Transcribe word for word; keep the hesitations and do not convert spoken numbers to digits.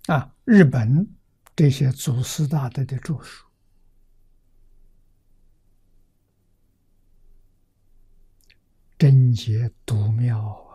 啊，日本这些祖师大德的著述，真解独妙